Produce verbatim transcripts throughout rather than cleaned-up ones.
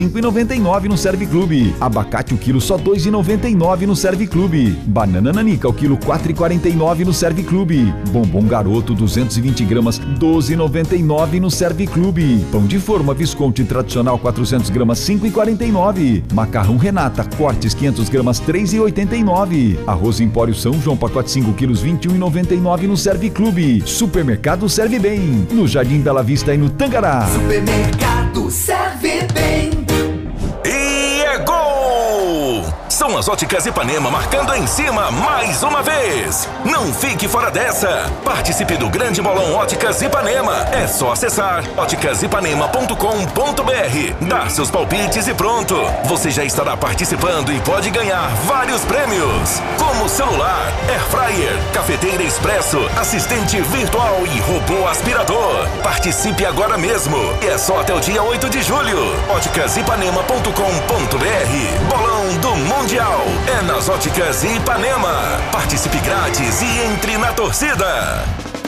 cinco e noventa e nove no Serviclube. Abacate o quilo só dois e noventa e nove no Serviclube. Banana nanica o quilo quatro e quarenta e nove no Serviclube. Bombom Garoto duzentos e vinte gramas doze e noventa e nove no Serviclube. Pão de forma Visconti tradicional quatrocentos gramas cinco e quarenta e nove. Macarrão Renata cortes quinhentos gramas três e oitenta e nove. Arroz Empório São João pacote cinco quilos vinte e um e noventa e nove no Serviclube. Supermercado Serve Bem no Jardim Bela Vista e no Tangará. Supermercado Serve Bem. E é gol! São as Óticas Ipanema marcando em cima mais uma vez. Não fique fora dessa. Participe do grande bolão Óticas Ipanema. É só acessar óticas ipanema ponto com ponto br, dar seus palpites e pronto. Você já estará participando e pode ganhar vários prêmios, como celular, air fryer, cafeteira expresso, assistente virtual e robô aspirador. Participe agora mesmo. E é só até o dia oito de julho. óticas ipanema ponto com ponto br. Bolão do Mundial é nas Óticas Ipanema. Participe grátis e entre na torcida.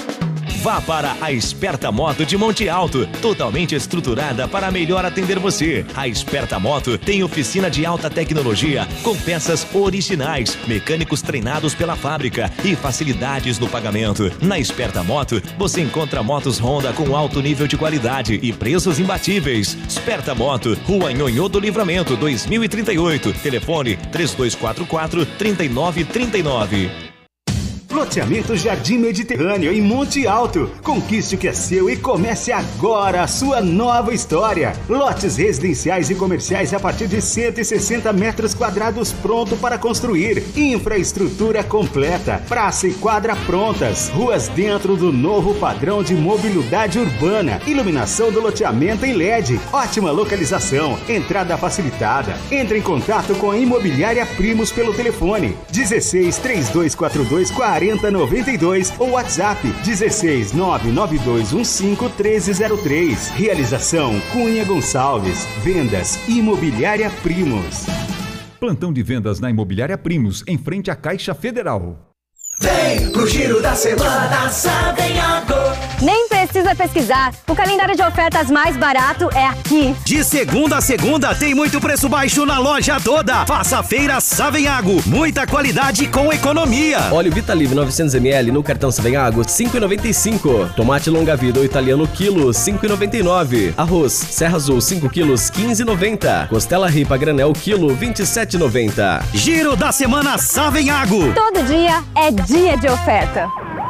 Vá para a Esperta Moto de Monte Alto, totalmente estruturada para melhor atender você. A Esperta Moto tem oficina de alta tecnologia com peças originais, mecânicos treinados pela fábrica e facilidades no pagamento. Na Esperta Moto, você encontra motos Honda com alto nível de qualidade e preços imbatíveis. Esperta Moto, Rua Nhonhô do Livramento, dois mil e trinta e oito. Telefone três dois quatro quatro, três nove três nove. Loteamento Jardim Mediterrâneo em Monte Alto. Conquiste o que é seu e comece agora a sua nova história. Lotes residenciais e comerciais a partir de cento e sessenta metros quadrados pronto para construir. Infraestrutura completa. Praça e quadra prontas. Ruas dentro do novo padrão de mobilidade urbana. Iluminação do loteamento em L E D. Ótima localização. Entrada facilitada. Entre em contato com a Imobiliária Primos pelo telefone dezesseis, três dois quatro dois, quarenta noventa e dois ou WhatsApp dezesseis, nove nove dois um cinco, treze zero três. Realização Cunha Gonçalves. Vendas Imobiliária Primos. Plantão de vendas na Imobiliária Primos, em frente à Caixa Federal. Vem pro Giro da Semana Savenhago. Nem precisa pesquisar, o calendário de ofertas mais barato é aqui. De segunda a segunda tem muito preço baixo na loja toda. Faça a feira Savenhago, muita qualidade com economia. Óleo Vitalive novecentos mililitros no cartão Savenhago, cinco e noventa e cinco. Tomate longa vida ou italiano quilo, cinco e noventa e nove. Arroz Serra Azul cinco quilos, quinze e noventa. Costela ripa granel quilo, vinte e sete e noventa. Giro da Semana Savenhago. Todo dia é dia de oferta.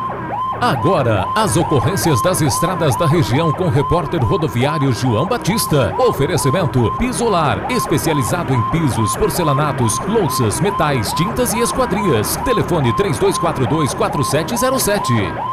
Agora, as ocorrências das estradas da região com o repórter rodoviário João Batista. Oferecimento Pisolar, especializado em pisos, porcelanatos, louças, metais, tintas e esquadrias. Telefone três dois quatro dois, quatro sete zero sete.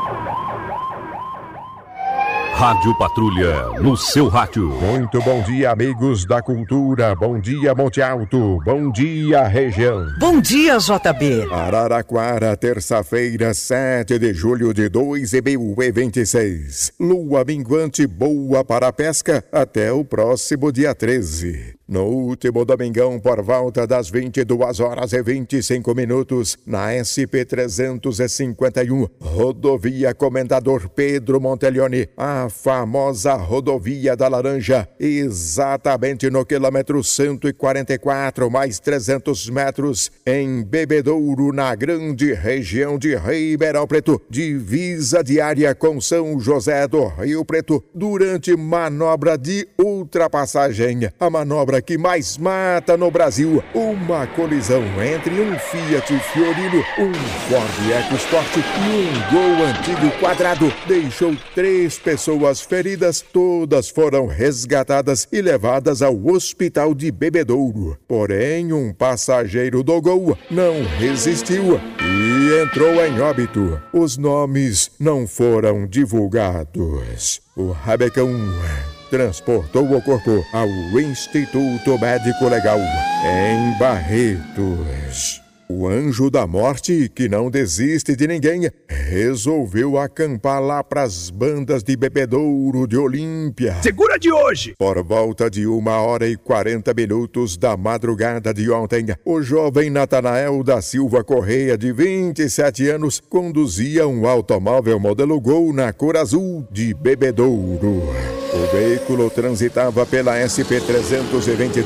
Rádio Patrulha, no seu rádio. Muito bom dia, amigos da cultura. Bom dia, Monte Alto. Bom dia, região. Bom dia, J B. Araraquara, terça-feira, sete de julho de dois mil e vinte e seis. Lua minguante boa para a pesca até o próximo dia treze. No último domingão, por volta das vinte e duas horas e vinte e cinco minutos, na S P trezentos e cinquenta e um, rodovia Comendador Pedro Monteleone, a famosa rodovia da Laranja, exatamente no quilômetro cento e quarenta e quatro, mais trezentos metros, em Bebedouro, na grande região de Ribeirão Preto, divisa diária com São José do Rio Preto, durante manobra de ultrapassagem. A manobra que mais mata no Brasil, uma colisão entre um Fiat Fiorino, um Ford EcoSport e um Gol antigo quadrado, deixou três pessoas feridas, todas foram resgatadas e levadas ao hospital de Bebedouro. Porém, um passageiro do Gol não resistiu e entrou em óbito. Os nomes não foram divulgados. O Rabecão transportou o corpo ao Instituto Médico Legal, em Barretos. O anjo da morte, que não desiste de ninguém, resolveu acampar lá pras bandas de Bebedouro de Olímpia. Segura de hoje! Por volta de uma hora e quarenta minutos da madrugada de ontem, o jovem Natanael da Silva Correia, de vinte e sete anos, conduzia um automóvel modelo Gol na cor azul de Bebedouro. O veículo transitava pela S P trezentos e vinte e dois